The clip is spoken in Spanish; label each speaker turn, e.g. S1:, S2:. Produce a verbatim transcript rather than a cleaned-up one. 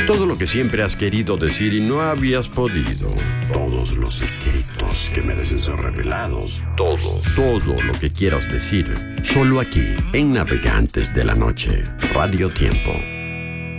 S1: Todo lo que siempre has querido decir y no habías podido. Todos los secretos que merecen ser revelados. Todo, todo lo que quieras decir. Solo aquí, en Navegantes de la Noche. Radio Tiempo.